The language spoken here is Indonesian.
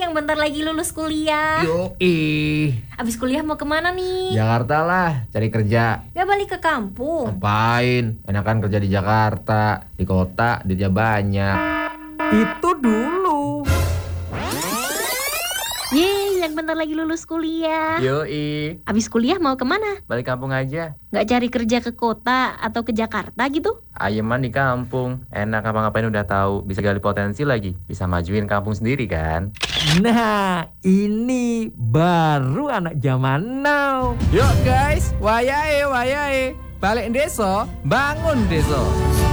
yang bentar lagi lulus kuliah. Yoi. Abis kuliah mau kemana nih? Jakarta lah, cari kerja. Gak balik ke kampung? Ngapain? Enakan kerja di Jakarta. Di kota, duitnya banyak. Itu dulu. Yeay, yang bentar lagi lulus kuliah. Yoi. Abis kuliah mau kemana? Balik kampung aja. Gak cari kerja ke kota atau ke Jakarta gitu? Ayeman di kampung. Enak ngapa-ngapain udah tahu. Bisa gali potensi lagi. Bisa majuin kampung sendiri kan. Nah, ini baru anak zaman now. Yuk guys, wayahe. Balik desa, bangun desa.